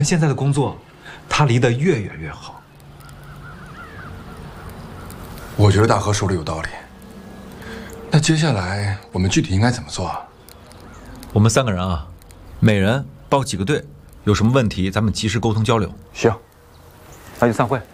现在的工作，他离得越远越好。 我觉得大河说的有道理。那接下来我们具体应该怎么做啊？ 我们3个人啊，每人报几个队，有什么问题咱们及时沟通交流。 行，那就散会。